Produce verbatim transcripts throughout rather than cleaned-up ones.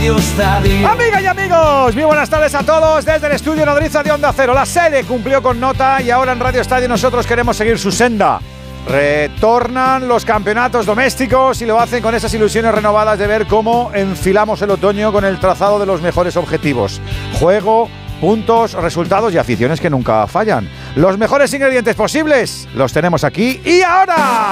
Amigas y amigos, muy buenas tardes a todos desde el estudio nodriza de Onda Cero. La Sele cumplió con nota y ahora en Radio Estadio nosotros queremos seguir su senda. Retornan los campeonatos domésticos y lo hacen con esas ilusiones renovadas de ver cómo enfilamos el otoño con el trazado de los mejores objetivos. Juego, puntos, resultados y aficiones que nunca fallan. Los mejores ingredientes posibles los tenemos aquí y ahora.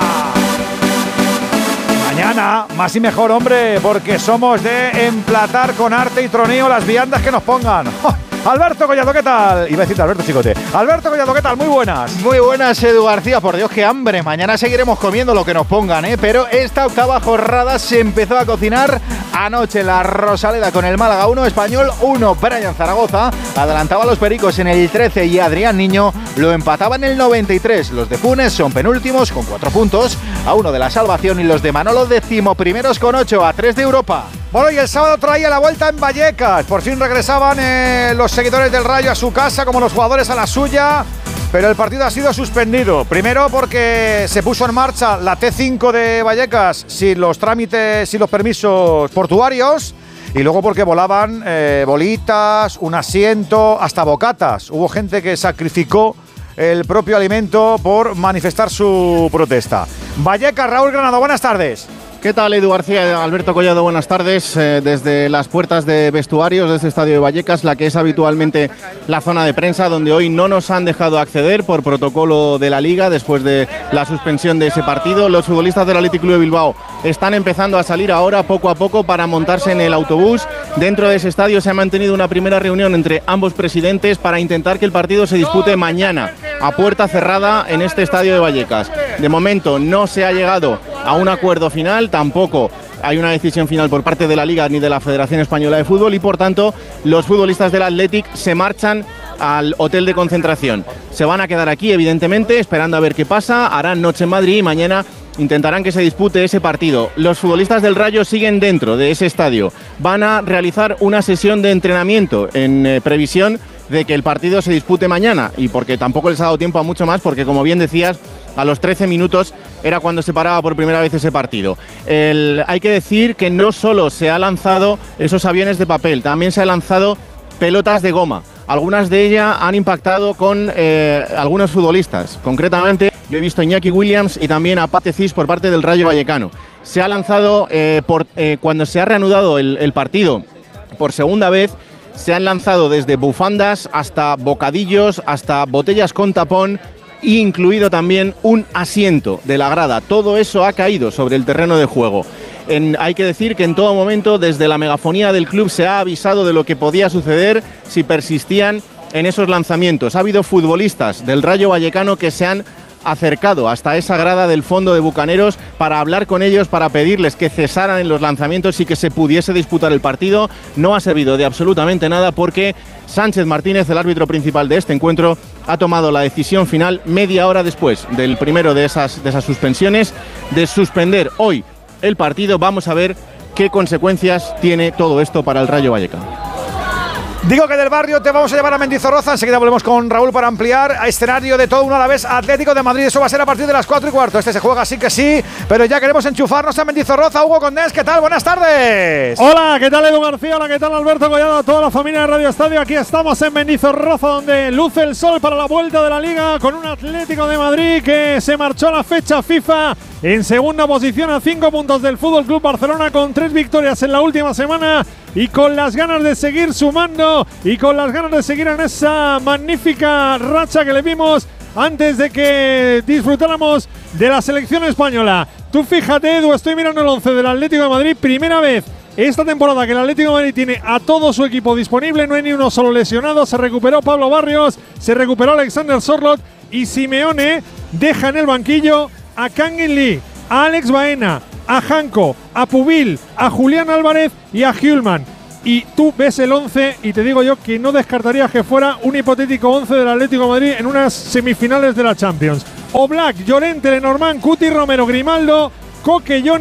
Mañana, más y mejor, hombre, porque somos de emplatar con arte y troneo las viandas que nos pongan. ¡Oh! Alberto Collado, ¿qué tal? Iba a decirte Alberto Chicote. Alberto Collado, ¿qué tal? Muy buenas. Muy buenas, Edu García. Por Dios, qué hambre. Mañana seguiremos comiendo lo que nos pongan, ¿eh? Pero esta octava jornada se empezó a cocinar anoche en la Rosaleda con el Málaga uno, Español uno. Brian Zaragoza adelantaba a los Pericos en el trece y Adrián Niño lo empataba en el noventa y tres. Los de Funes son penúltimos con cuatro puntos, a uno de la salvación, y los de Manolo decimoprimeros con ocho, a tres de Europa. Bueno, y el sábado traía la vuelta en Vallecas. Por fin regresaban eh, los seguidores del Rayo a su casa, como los jugadores a la suya. Pero el partido ha sido suspendido. Primero porque se puso en marcha la T cinco de Vallecas sin los trámites y los permisos portuarios. Y luego porque volaban eh, bolitas, un asiento, hasta bocatas. Hubo gente que sacrificó el propio alimento por manifestar su protesta. Vallecas, Raúl Granado, buenas tardes. ¿Qué tal, Edu García? Alberto Collado, buenas tardes. Eh, desde las puertas de vestuarios de este estadio de Vallecas, la que es habitualmente la zona de prensa, donde hoy no nos han dejado acceder por protocolo de la Liga después de la suspensión de ese partido. Los futbolistas del Athletic Club de Bilbao están empezando a salir ahora poco a poco para montarse en el autobús. Dentro de ese estadio se ha mantenido una primera reunión entre ambos presidentes para intentar que el partido se dispute mañana a puerta cerrada en este estadio de Vallecas. De momento no se ha llegado a un acuerdo final, tampoco hay una decisión final por parte de la Liga ni de la Federación Española de Fútbol, y por tanto los futbolistas del Athletic se marchan al hotel de concentración. Se van a quedar aquí, evidentemente, esperando a ver qué pasa. Harán noche en Madrid y mañana intentarán que se dispute ese partido. Los futbolistas del Rayo siguen dentro de ese estadio. Van a realizar una sesión de entrenamiento en eh, previsión de que el partido se dispute mañana, y porque tampoco les ha dado tiempo a mucho más, porque como bien decías, a los trece minutos era cuando se paraba por primera vez ese partido. El, hay que decir que no solo se ha lanzado esos aviones de papel, también se han lanzado pelotas de goma. Algunas de ellas han impactado con eh, algunos futbolistas. Concretamente, yo he visto a Iñaki Williams y también a Pate Cis por parte del Rayo Vallecano. Se ha lanzado, eh, por, eh, cuando se ha reanudado el, el partido por segunda vez, se han lanzado desde bufandas hasta bocadillos, hasta botellas con tapón, incluido también un asiento de la grada. Todo eso ha caído sobre el terreno de juego. En, hay que decir que en todo momento, desde la megafonía del club, se ha avisado de lo que podía suceder si persistían en esos lanzamientos. Ha habido futbolistas del Rayo Vallecano que se han acercado hasta esa grada del fondo de Bucaneros para hablar con ellos, para pedirles que cesaran en los lanzamientos y que se pudiese disputar el partido. No ha servido de absolutamente nada, porque Sánchez Martínez, el árbitro principal de este encuentro, ha tomado la decisión final media hora después del primero de esas, de esas suspensiones, de suspender hoy el partido. Vamos a ver qué consecuencias tiene todo esto para el Rayo Vallecano. Digo que del barrio te vamos a llevar a Mendizorroza. Enseguida volvemos con Raúl para ampliar a escenario de todo un Alavés Atlético de Madrid. Eso va a ser a partir de las cuatro y cuarto. Este se juega así que sí, pero ya queremos enchufarnos a Mendizorroza. Hugo Condés, ¿qué tal? Buenas tardes. Hola, ¿qué tal Edu García? Hola, ¿qué tal Alberto Collado? Toda la familia de Radio Estadio. Aquí estamos en Mendizorroza, donde luce el sol para la vuelta de la Liga, con un Atlético de Madrid que se marchó a la fecha FIFA en segunda posición a cinco puntos del Fútbol Club Barcelona, con tres victorias en la última semana y con las ganas de seguir sumando y con las ganas de seguir en esa magnífica racha que le vimos antes de que disfrutáramos de la selección española. Tú fíjate, Edu, estoy mirando el once del Atlético de Madrid. Primera vez esta temporada que el Atlético de Madrid tiene a todo su equipo disponible, no hay ni uno solo lesionado. Se recuperó Pablo Barrios, se recuperó Alexander Sorloth, y Simeone deja en el banquillo a Kangin Lee, a Alex Baena, a Janko, a Pubil, a Julián Álvarez y a Hjulman. Y tú ves el once y te digo yo que no descartaría que fuera un hipotético once del Atlético de Madrid en unas semifinales de la Champions. Oblak, Llorente, Lenormand, Cuti, Romero, Grimaldo, Coque, Johnny,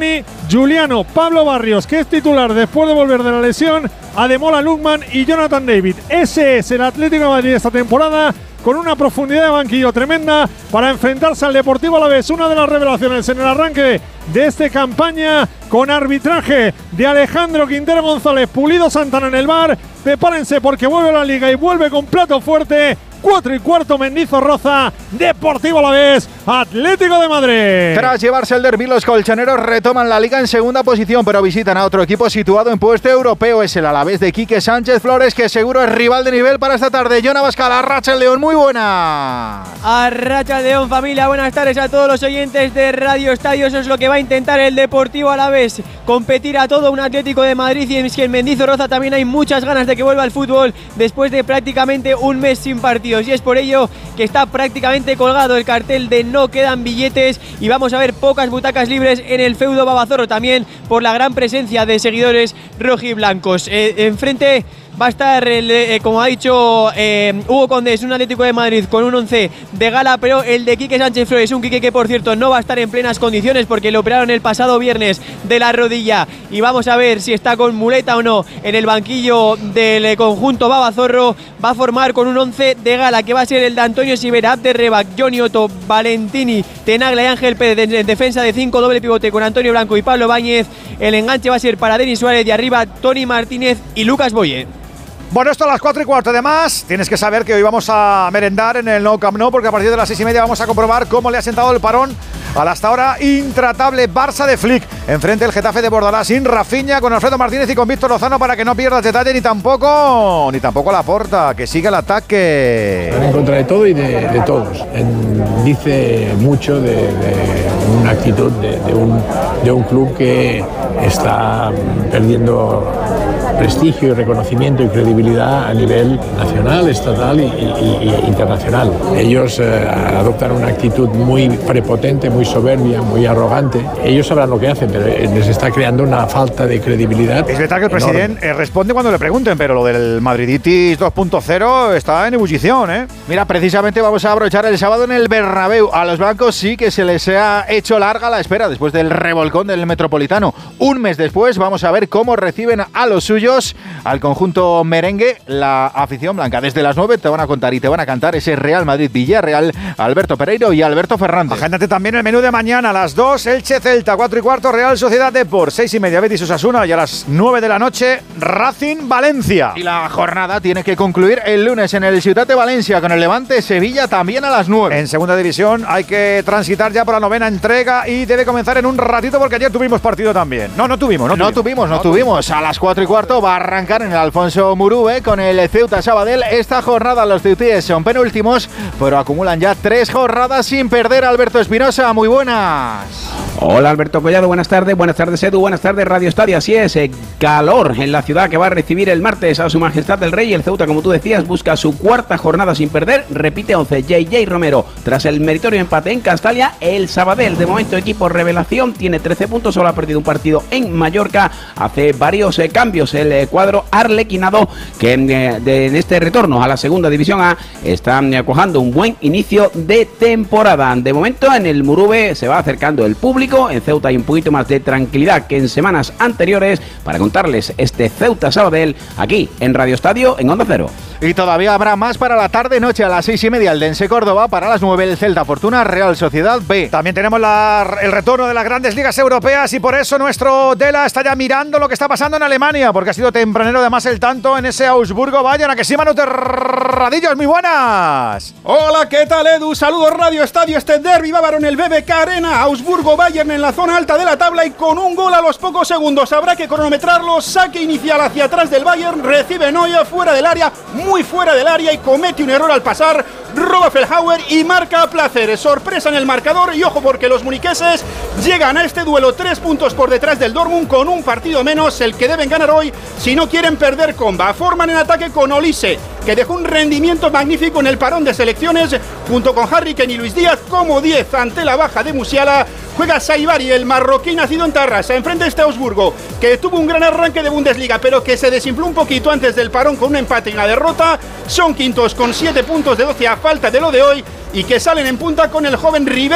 Juliano, Pablo Barrios, que es titular después de volver de la lesión, Ademola Lookman y Jonathan David. Ese es el Atlético de Madrid esta temporada, con una profundidad de banquillo tremenda para enfrentarse al Deportivo Alavés. Una de las revelaciones en el arranque de esta campaña, con arbitraje de Alejandro Quintero González, Pulido Santana en el bar. Prepárense porque vuelve a la Liga y vuelve con plato fuerte. Cuatro y cuarto, Mendizorroza, Deportivo Alavés, Atlético de Madrid. Tras llevarse el derbi, los colchoneros retoman la Liga en segunda posición, pero visitan a otro equipo situado en puesto europeo. Es el Alavés de Quique Sánchez Flores, que seguro es rival de nivel para esta tarde. Jon Abascal, Arracha el León, muy buena. Arracha el León, familia, buenas tardes a todos los oyentes de Radio Estadio. Eso es lo que va a intentar el Deportivo Alavés, competir a todo un Atlético de Madrid, y es que en Mendizorroza también hay muchas ganas de que vuelva al fútbol después de prácticamente un mes sin partido. Y es por ello que está prácticamente colgado el cartel de no quedan billetes, y vamos a ver pocas butacas libres en el feudo Babazorro, también por la gran presencia de seguidores rojiblancos. Eh, enfrente va a estar, el, eh, como ha dicho eh, Hugo Condés, un Atlético de Madrid con un once de gala, pero el de Quique Sánchez Flores, un Quique que por cierto no va a estar en plenas condiciones porque lo operaron el pasado viernes de la rodilla, y vamos a ver si está con muleta o no en el banquillo del conjunto Babazorro. Va a formar con un once de gala que va a ser el de Antonio Sivera, Abder Rebac, Johnny Otto, Valentini, Tenagla y Ángel Pérez en defensa de cinco, doble pivote con Antonio Blanco y Pablo Báñez. El enganche va a ser para Denis Suárez, y arriba Tony Martínez y Lucas Boye. Bueno, esto a las cuatro y cuarto. Además, tienes que saber que hoy vamos a merendar en el Nou Camp Nou, porque a partir de las seis y media vamos a comprobar cómo le ha sentado el parón al hasta ahora intratable Barça de Flick. Enfrente el Getafe de Bordalás sin Rafinha, con Alfredo Martínez y con Víctor Lozano, para que no pierdas detalle, ni tampoco ni tampoco Laporta, que sigue el ataque. Van en contra de todo y de, de todos. En, dice mucho de, de una actitud de, de, un, de un club que está perdiendo prestigio y reconocimiento y credibilidad a nivel nacional, estatal y, y, y internacional. Ellos eh, adoptan una actitud muy prepotente, muy soberbia, muy arrogante. Ellos sabrán lo que hacen, pero les está creando una falta de credibilidad. Es verdad que el enorme. presidente responde cuando le pregunten, pero lo del Madriditis dos punto cero está en ebullición, ¿eh? Mira, precisamente vamos a aprovechar el sábado en el Bernabéu. A los blancos sí que se les ha hecho larga la espera después del revolcón del Metropolitano. Un mes después vamos a ver cómo reciben a los suyos, al conjunto merengue, la afición blanca. Desde las nueve te van a contar y te van a cantar ese Real Madrid-Villarreal, Alberto Pereiro y Alberto Fernández. Agéndate también el menú de mañana, a las dos, Elche Celta, cuatro y cuarto, Real Sociedad Depor, seis y media, Betis Osasuna, y a las nueve de la noche, Racing Valencia. Y la jornada tiene que concluir el lunes en el Ciutat de Valencia, con el Levante Sevilla también a las nueve. En segunda división hay que transitar ya por la novena entrega, y debe comenzar en un ratito, porque ayer tuvimos partido también. No, no tuvimos, no, no tuvimos. No, no tuvimos, tuvimos. A las cuatro y cuarto va a arrancar en el Alfonso Murube con el Ceuta Sabadell. Esta jornada los ceutíes son penúltimos, pero acumulan ya tres jornadas sin perder. Alberto Espinosa, muy buenas. Hola Alberto Collado, buenas tardes, buenas tardes Edu, buenas tardes Radio Estadio. Así es, eh, calor en la ciudad que va a recibir el martes a su majestad el rey. El Ceuta, como tú decías, busca su cuarta jornada sin perder, repite once. J J Romero, tras el meritorio empate en Castalia. El Sabadell, de momento equipo revelación, tiene trece puntos, solo ha perdido un partido en Mallorca. Hace varios eh, cambios el eh, cuadro arlequinado, que eh, de, en este retorno a la segunda división A está eh, cojando un buen inicio de temporada. De momento en el Murube se va acercando el público. En Ceuta hay un poquito más de tranquilidad que en semanas anteriores para contarles este Ceuta Sabadell aquí en Radio Estadio en Onda Cero. Y todavía habrá más para la tarde-noche. A las seis y media el Dense Córdoba, para las nueve el Celta Fortuna Real Sociedad B. También tenemos la, el retorno de las grandes ligas europeas, y por eso nuestro Dela está ya mirando lo que está pasando en Alemania, porque ha sido tempranero además el tanto en ese Augsburgo-Bayern. ¿A que sí, Manu Terradillos? Muy buenas. Hola, ¿qué tal, Edu? Saludos Radio Estadio. Este derbi bávaro en el B B K Arena. Augsburgo-Bayern en la zona alta de la tabla, y con un gol a los pocos segundos. Habrá que cronometrarlo. Saque inicial hacia atrás del Bayern. Recibe Neuer fuera del área, muy fuera del área, y comete un error al pasar. Roba Feldhauer y marca a placer. Sorpresa en el marcador, y ojo porque los muniqueses llegan a este duelo tres puntos por detrás del Dortmund, con un partido menos, el que deben ganar hoy si no quieren perder comba. Forman en ataque con Olise, que dejó un rendimiento magnífico en el parón de selecciones, junto con Harry Kane y Luis Díaz como diez ante la baja de Musiala. Juega Saibari, el marroquí nacido en Tarrasa, enfrente a este Augsburgo, que tuvo un gran arranque de Bundesliga, pero que se desinfló un poquito antes del parón con un empate y una derrota. Son quintos con siete puntos de doce a falta de lo de hoy, y que salen en punta con el joven Ribeiro.